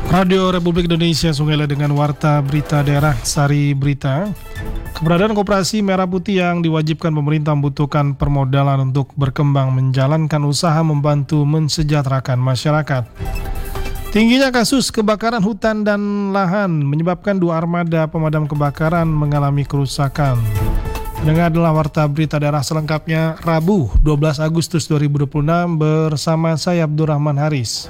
Radio Republik Indonesia Sungai dengan Warta Berita Daerah Sari Berita. Keberadaan Koperasi Merah Putih yang diwajibkan pemerintah membutuhkan permodalan untuk berkembang menjalankan usaha membantu mensejahterakan masyarakat. Tingginya kasus kebakaran hutan dan lahan menyebabkan 2 armada pemadam kebakaran mengalami kerusakan. Dengar adalah Warta Berita Daerah selengkapnya Rabu 12 Agustus 2026 bersama saya Abdurrahman Haris.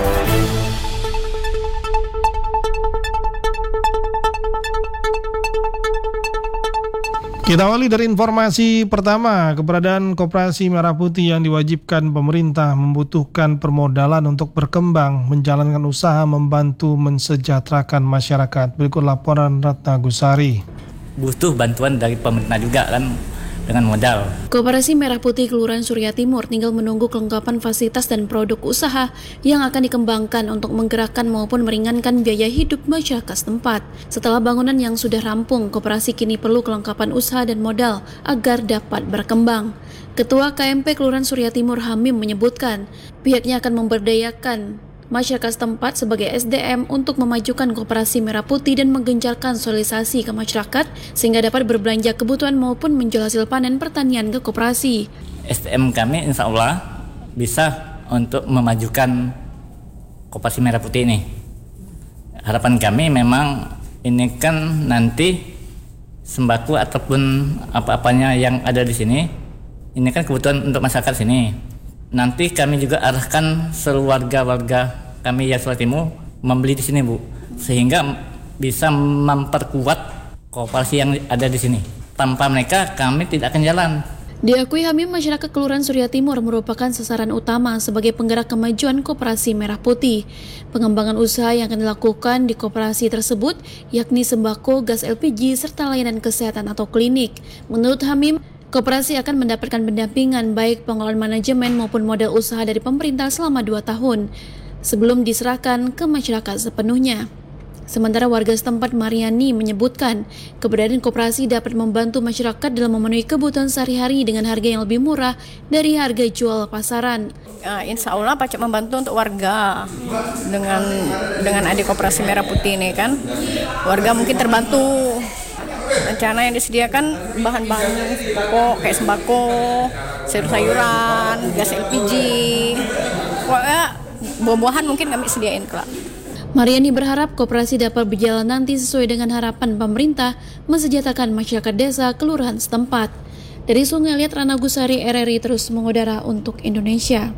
Kita awali dari informasi pertama, keberadaan Koperasi Merah Putih yang diwajibkan pemerintah membutuhkan permodalan untuk berkembang menjalankan usaha membantu mensejahterakan masyarakat. Berikut laporan Ratna Gusari. Butuh bantuan dari pemerintah juga kan dengan modal. Koperasi Merah Putih Kelurahan Surya Timur tinggal menunggu kelengkapan fasilitas dan produk usaha yang akan dikembangkan untuk menggerakkan maupun meringankan biaya hidup masyarakat setempat. Setelah bangunan yang sudah rampung, koperasi kini perlu kelengkapan usaha dan modal agar dapat berkembang. Ketua KMP Kelurahan Surya Timur Hamim menyebutkan, pihaknya akan memberdayakan masyarakat setempat sebagai SDM untuk memajukan Koperasi Merah Putih dan menggencarkan sosialisasi ke masyarakat sehingga dapat berbelanja kebutuhan maupun menjual hasil panen pertanian ke koperasi. SDM kami insya Allah bisa untuk memajukan Koperasi Merah Putih ini. Harapan kami memang ini kan nanti sembako ataupun apa-apanya yang ada di sini, ini kan kebutuhan untuk masyarakat sini. Nanti kami juga arahkan seluruh warga kami yang Surya Timur membeli di sini, Bu, sehingga bisa memperkuat koperasi yang ada di sini. Tanpa mereka kami tidak akan jalan. Diakui Hamim, masyarakat Kelurahan Surya Timur merupakan sasaran utama sebagai penggerak kemajuan Koperasi Merah Putih. Pengembangan usaha yang akan dilakukan di koperasi tersebut yakni sembako, gas LPG, serta layanan kesehatan atau klinik. Menurut Hamim, koperasi akan mendapatkan pendampingan baik pengelolaan manajemen maupun modal usaha dari pemerintah selama 2 tahun sebelum diserahkan ke masyarakat sepenuhnya. Sementara warga setempat Mariani menyebutkan keberadaan koperasi dapat membantu masyarakat dalam memenuhi kebutuhan sehari-hari dengan harga yang lebih murah dari harga jual pasaran. Insya Allah pacak membantu untuk warga dengan ada Koperasi Merah Putih ini kan, warga mungkin terbantu. Rencana yang disediakan bahan-bahan pokok kayak sembako, sayur-sayuran, gas LPG, pokoknya buah-buahan mungkin kami sediain kelak. Mariani berharap koperasi dapat berjalan nanti sesuai dengan harapan pemerintah mensejahterakan masyarakat desa kelurahan setempat. Dari Sungai Liat, Ratna Gusari, RRI terus mengudara untuk Indonesia.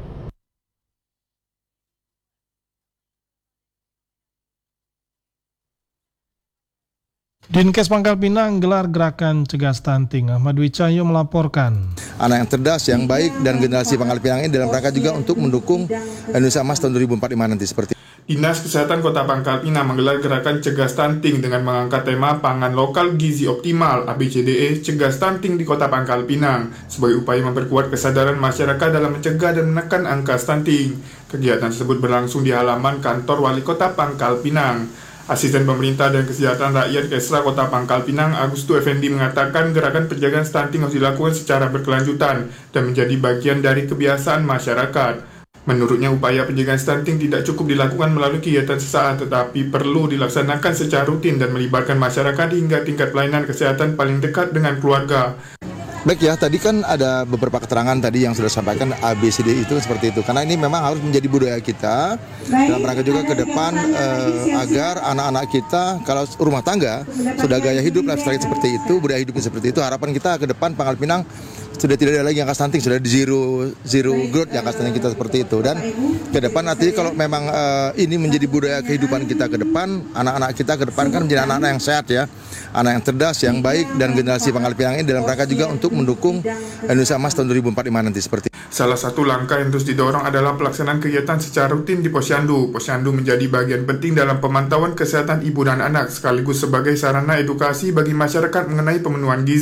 Dinkes Pangkal Pinang gelar gerakan cegah stunting. Ahmad Dwi Cahyo melaporkan. Anak yang cerdas, yang baik, dan generasi Pangkal Pinang ini dalam rangka juga untuk mendukung Indonesia Emas tahun 2045 nanti seperti. Dinas Kesehatan Kota Pangkal Pinang menggelar gerakan cegah stunting dengan mengangkat tema pangan lokal gizi optimal ABCDE cegah stunting di Kota Pangkal Pinang sebagai upaya memperkuat kesadaran masyarakat dalam mencegah dan menekan angka stunting. Kegiatan tersebut berlangsung di halaman kantor Wali Kota Pangkal Pinang. Asisten Pemerintah dan Kesejahteraan Rakyat Kesra Kota Pangkal Pinang, Agustu Effendi mengatakan gerakan pencegahan stunting harus dilakukan secara berkelanjutan dan menjadi bagian dari kebiasaan masyarakat. Menurutnya, upaya pencegahan stunting tidak cukup dilakukan melalui kegiatan sesaat, tetapi perlu dilaksanakan secara rutin dan melibatkan masyarakat hingga tingkat pelayanan kesehatan paling dekat dengan keluarga. Baik ya, tadi kan ada beberapa keterangan tadi yang sudah disampaikan ABCD itu seperti itu. Karena ini memang harus menjadi budaya kita dalam rangka juga ke depan agar anak-anak kita kalau rumah tangga sudah gaya hidup lifestyle seperti itu, budaya hidupnya seperti itu. Harapan kita ke depan Pangkal Pinang sudah tidak ada lagi angka stunting, sudah di zero growth yang angka stunting kita seperti itu. Dan ke depan nanti kalau memang ini menjadi budaya kehidupan kita ke depan, anak-anak kita ke depan kan menjadi anak-anak yang sehat ya, anak yang cerdas, yang baik, dan generasi Pangkal Pinang ini dalam rangka juga untuk mendukung Indonesia Emas tahun 2045 nanti seperti. Salah satu langkah yang terus didorong adalah pelaksanaan kegiatan secara rutin di Posyandu. Posyandu menjadi bagian penting dalam pemantauan kesehatan ibu dan anak sekaligus sebagai sarana edukasi bagi masyarakat mengenai pemenuhan gizi.